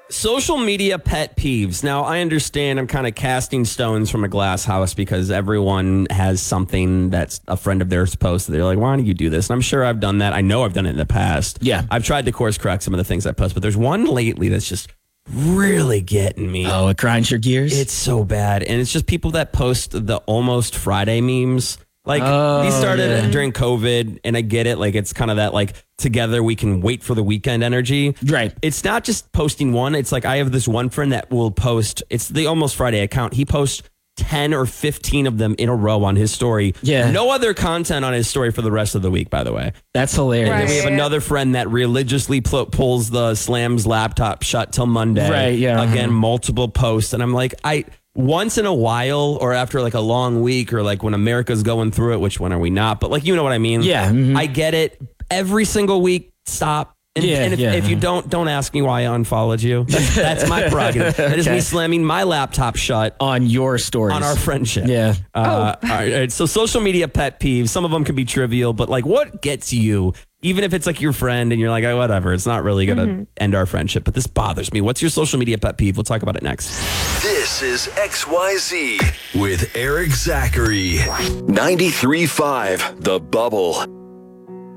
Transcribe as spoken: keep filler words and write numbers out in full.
Social media pet peeves. Now, I understand I'm kind of casting stones from a glass house because everyone has something that's a friend of theirs posted. They're like, why don't you do this? And I'm sure I've done that. I know I've done it in the past. Yeah. I've tried to course correct some of the things I post, but there's one lately that's just really getting me. Oh, it grinds your gears? It's so bad. And it's just people that post the Almost Friday memes. Like, oh, these started yeah. during COVID, and I get it. Like, it's kind of that, like, together we can wait for the weekend energy. Right. It's not just posting one. It's like I have this one friend that will post, it's the Almost Friday account. He posts ten or fifteen of them in a row on his story. Yeah. No other content on his story for the rest of the week, by the way. That's hilarious. And then we have another friend that religiously pl- pulls the Slams laptop shut till Monday. Right, yeah. Again, uh-huh. multiple posts. And I'm like, I... Once in a while, or after like a long week, or like when America's going through it, which when are we not? But like, you know what I mean? Yeah. Mm-hmm. I get it. Every single week, stop. And, yeah, and if, yeah. if you don't, don't ask me why I unfollowed you. That's, that's my prerogative. That is Okay. me slamming my laptop shut on your stories. on our friendship. Yeah. Uh, all, right, all right. So social media pet peeves, some of them can be trivial, but like what gets you, even if it's like your friend and you're like, oh, whatever, it's not really going to mm-hmm. end our friendship, but this bothers me. What's your social media pet peeve? We'll talk about it next. This is X Y Z with Eric Zachary. ninety-three point five The Bubble.